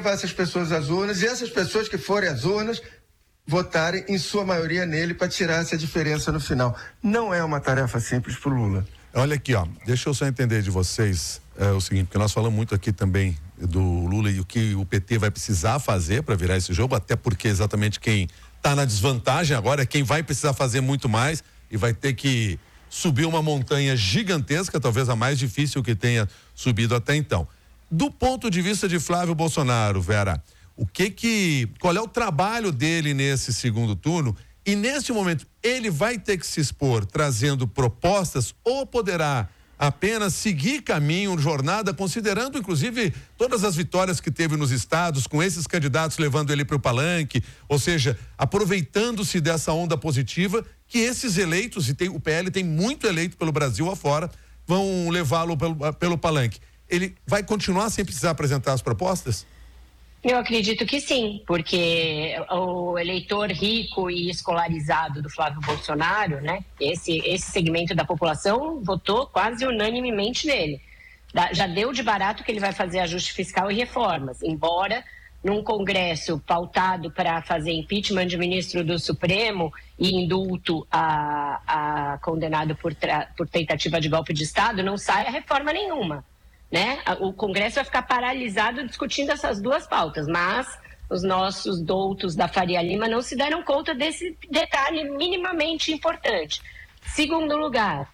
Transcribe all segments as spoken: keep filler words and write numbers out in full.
levar essas pessoas às urnas e essas pessoas que forem às urnas votarem em sua maioria nele para tirar essa diferença no final. Não é uma tarefa simples para o Lula. Olha aqui, ó, deixa eu só entender de vocês é, o seguinte, porque nós falamos muito aqui também do Lula e o que o P T vai precisar fazer para virar esse jogo, até porque exatamente quem está na desvantagem agora é quem vai precisar fazer muito mais e vai ter que subir uma montanha gigantesca, talvez a mais difícil que tenha subido até então. Do ponto de vista de Flávio Bolsonaro, Vera, o que que, qual é o trabalho dele nesse segundo turno? E nesse momento, ele vai ter que se expor trazendo propostas ou poderá apenas seguir caminho, jornada, considerando inclusive todas as vitórias que teve nos estados, com esses candidatos levando ele para o palanque, ou seja, aproveitando-se dessa onda positiva que esses eleitos, e tem, o P L tem muito eleito pelo Brasil afora, vão levá-lo pelo, pelo palanque. Ele vai continuar sem precisar apresentar as propostas? Eu acredito que sim, porque o eleitor rico e escolarizado do Flávio Bolsonaro, né, esse, esse segmento da população votou quase unanimemente nele. Já deu de barato que ele vai fazer ajuste fiscal e reformas, embora num Congresso pautado para fazer impeachment de ministro do Supremo e indulto a, a condenado por, tra, por tentativa de golpe de Estado, não saia reforma nenhuma. Né? O Congresso vai ficar paralisado discutindo essas duas pautas, mas os nossos doutos da Faria Lima não se deram conta desse detalhe minimamente importante. Segundo lugar,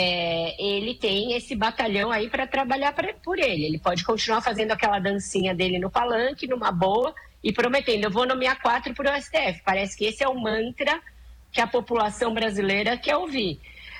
é, ele tem esse batalhão aí para trabalhar pra, por ele. Ele pode continuar fazendo aquela dancinha dele no palanque, numa boa, e prometendo, eu vou nomear quatro para o S T F. Parece que esse é o mantra que a população brasileira quer ouvir.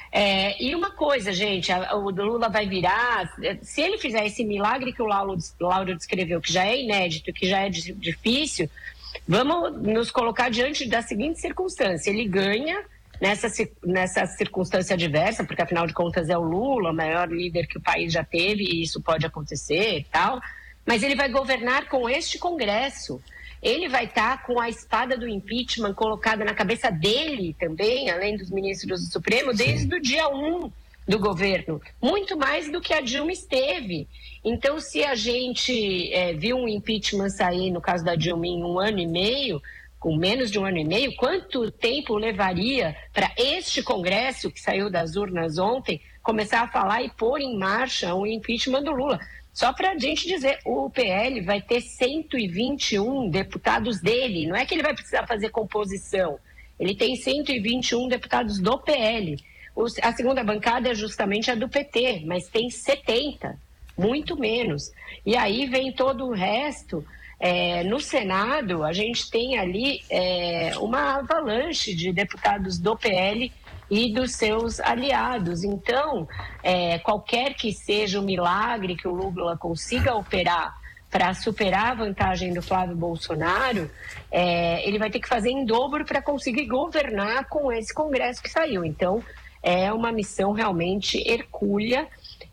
É, e uma coisa, gente, a, o Lula vai virar, se ele fizer esse milagre que o Lauro, Lauro descreveu, que já é inédito, que já é d- difícil, vamos nos colocar diante da seguinte circunstância: ele ganha nessa, nessa circunstância adversa, porque afinal de contas é o Lula, o maior líder que o país já teve, e isso pode acontecer e tal, mas ele vai governar com este Congresso. Ele vai estar com a espada do impeachment colocada na cabeça dele também, além dos ministros do Supremo, desde Sim. o dia um do governo. Muito mais do que a Dilma esteve. Então, se a gente é, viu um impeachment sair, no caso da Dilma, em um ano e meio, com menos de um ano e meio, quanto tempo levaria para este Congresso, que saiu das urnas ontem, começar a falar e pôr em marcha o impeachment do Lula? Só para a gente dizer, o P L vai ter cento e vinte e um deputados dele, não é que ele vai precisar fazer composição, ele tem cento e vinte e um deputados do P L. O, a segunda bancada é justamente a do P T, mas tem setenta, muito menos. E aí vem todo o resto. É, no Senado, a gente tem ali é, uma avalanche de deputados do P L e dos seus aliados. Então, é, qualquer que seja o milagre que o Lula consiga operar para superar a vantagem do Flávio Bolsonaro, é, ele vai ter que fazer em dobro para conseguir governar com esse Congresso que saiu. Então, é uma missão realmente hercúlea.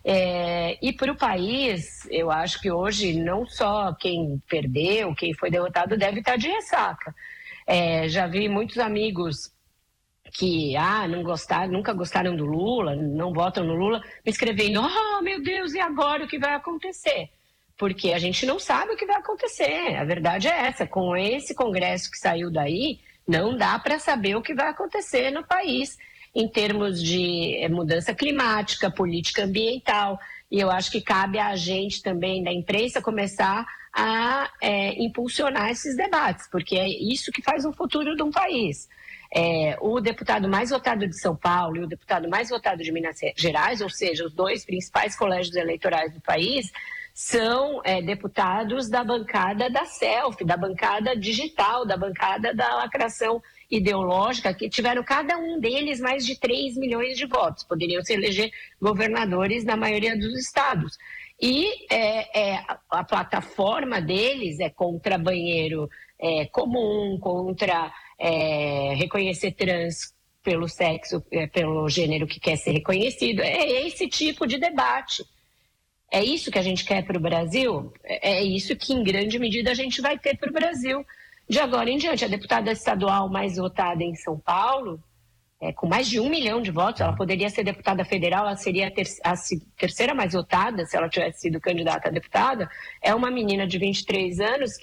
É, e para o país, eu acho que hoje não só quem perdeu, quem foi derrotado deve estar de ressaca. É, já vi muitos amigos que ah, não gostaram, nunca gostaram do Lula, não votam no Lula, me escrevendo, oh meu Deus, e agora o que vai acontecer? Porque a gente não sabe o que vai acontecer, a verdade é essa, com esse Congresso que saiu daí, não dá para saber o que vai acontecer no país, em termos de mudança climática, política ambiental, e eu acho que cabe a gente também, da imprensa, começar a é, impulsionar esses debates, porque é isso que faz o futuro de um país. É, o deputado mais votado de São Paulo e o deputado mais votado de Minas Gerais, ou seja, os dois principais colégios eleitorais do país, são é, deputados da bancada da selfie, da bancada digital, da bancada da lacração ideológica, que tiveram cada um deles mais de três milhões de votos, poderiam se eleger governadores na maioria dos estados. E é, é, a, a plataforma deles é contra banheiro é, comum, contra é, reconhecer trans pelo sexo, é, pelo gênero que quer ser reconhecido. É esse tipo de debate. É isso que a gente quer para o Brasil? É isso que, em grande medida, a gente vai ter para o Brasil de agora em diante. A deputada estadual mais votada em São Paulo, é, com mais de um milhão de votos, ela poderia ser deputada federal, ela seria a, ter- a se- terceira mais votada se ela tivesse sido candidata a deputada, é uma menina de vinte e três anos